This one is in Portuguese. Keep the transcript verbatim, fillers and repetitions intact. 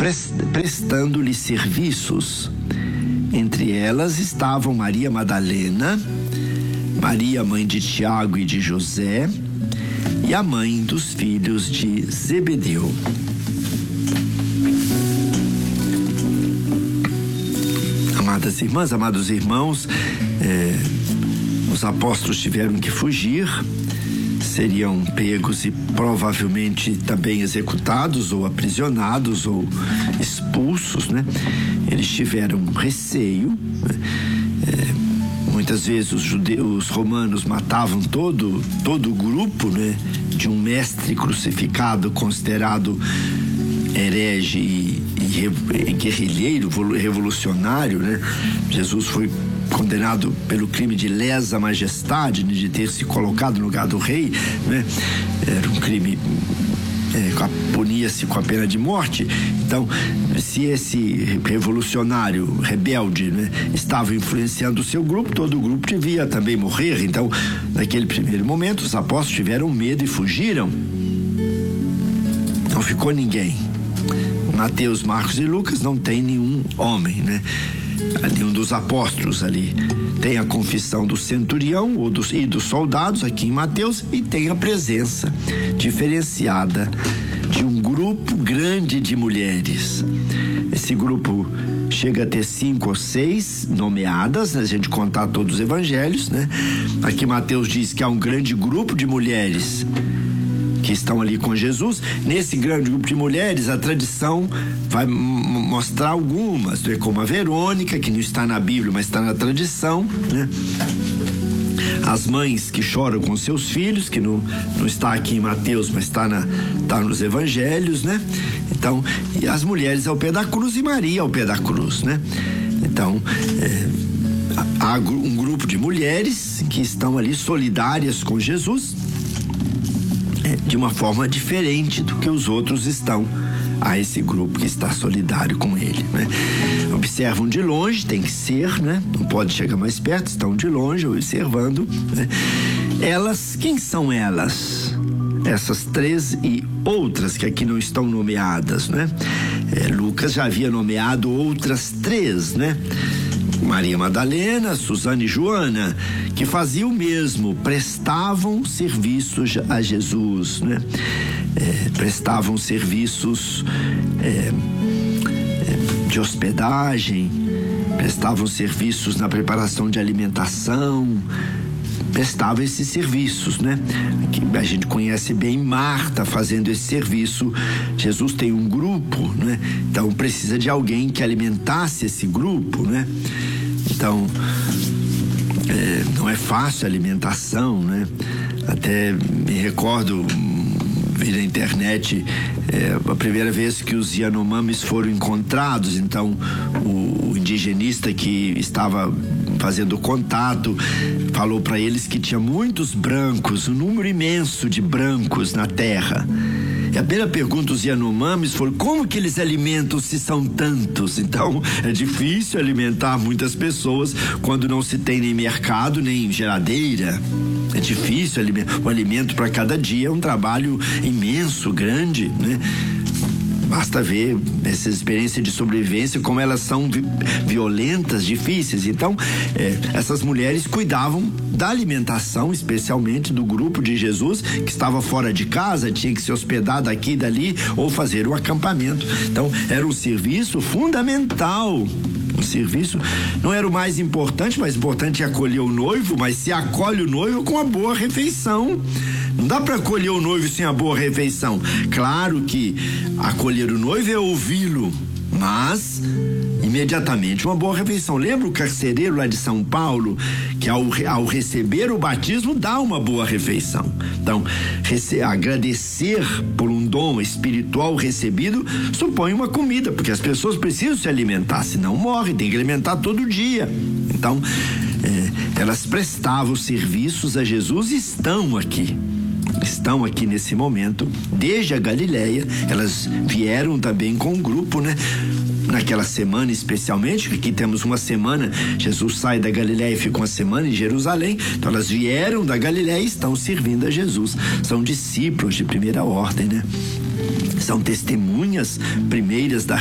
prestando-lhe serviços. Entre elas estavam Maria Madalena, Maria, mãe de Tiago e de José, e a mãe dos filhos de Zebedeu. Amadas irmãs, amados irmãos, eh, os apóstolos tiveram que fugir, seriam pegos e provavelmente também executados ou aprisionados ou expulsos, né? Eles tiveram receio, né? É, muitas vezes os judeus, os romanos matavam todo, todo o grupo, né? De um mestre crucificado considerado herege e, e, e guerrilheiro, revolucionário, né? Jesus foi condenado pelo crime de lesa majestade, de ter se colocado no lugar do rei, né? Era um crime, é, punia-se com a pena de morte. Então, se esse revolucionário rebelde, né, estava influenciando o seu grupo, todo o grupo devia também morrer. Então, naquele primeiro momento, os apóstolos tiveram medo e fugiram. Não ficou ninguém. Mateus, Marcos e Lucas não tem nenhum homem, né? Nenhum dos apóstolos ali. Tem a confissão do centurião ou dos, e dos soldados aqui em Mateus, e tem a presença diferenciada de um grupo grande de mulheres. Esse grupo chega a ter cinco ou seis nomeadas, né? A gente contar todos os evangelhos, né? Aqui Mateus diz que há um grande grupo de mulheres que estão ali com Jesus. Nesse grande grupo de mulheres, a tradição vai m- mostrar algumas, né? Como a Verônica, que não está na Bíblia, mas está na tradição, né? As mães que choram com seus filhos, que não, não está aqui em Mateus, mas está, na, está nos evangelhos, né? Então, e as mulheres ao pé da cruz e Maria ao pé da cruz, né? Então, é, há um grupo de mulheres que estão ali solidárias com Jesus, de uma forma diferente do que os outros estão a esse grupo que está solidário com ele, né? Observam de longe, tem que ser, né? Não pode chegar mais perto, estão de longe observando, né? Elas, quem são elas? Essas três e outras que aqui não estão nomeadas, né? É, Lucas já havia nomeado outras três, né? Maria Madalena, Susana e Joana, que faziam o mesmo, prestavam serviços a Jesus, né? É, prestavam serviços é, é, de hospedagem, prestavam serviços na preparação de alimentação, prestavam esses serviços, né? Que a gente conhece bem Marta fazendo esse serviço. Jesus tem um grupo, né? Então precisa de alguém que alimentasse esse grupo, né? Então, é, não é fácil a alimentação, né? Até me recordo, vi na internet, é, a primeira vez que os Yanomamis foram encontrados. Então, o, o indigenista que estava fazendo contato falou para eles que tinha muitos brancos, um número imenso de brancos na terra. E a primeira pergunta dos Yanomamis foi: como que eles alimentam se são tantos? Então, é difícil alimentar muitas pessoas quando não se tem nem mercado, nem geladeira. É difícil, o alimento para cada dia é um trabalho imenso, grande, né? Basta ver essas experiências de sobrevivência, como elas são vi- violentas, difíceis. Então, é, essas mulheres cuidavam da alimentação, especialmente do grupo de Jesus, que estava fora de casa, tinha que se hospedar daqui e dali, ou fazer o acampamento. Então, era um serviço fundamental. O serviço não era o mais importante, mas importante é acolher o noivo, mas se acolhe o noivo com uma boa refeição. Não dá para acolher o noivo sem a boa refeição. Claro que acolher o noivo é ouvi-lo, mas imediatamente uma boa refeição. Lembra o carcereiro lá de São Paulo, que ao, ao receber o batismo dá uma boa refeição? Então, rece- agradecer por um dom espiritual recebido supõe uma comida, porque as pessoas precisam se alimentar, senão morrem, tem que alimentar todo dia. Então, é, elas prestavam serviços a Jesus e estão aqui. Estão aqui nesse momento, desde a Galileia. Elas vieram também com um grupo, né? Naquela semana especialmente, que aqui temos uma semana, Jesus sai da Galileia e fica uma semana em Jerusalém. Então elas vieram da Galileia e estão servindo a Jesus. São discípulos de primeira ordem, né? São testemunhas primeiras da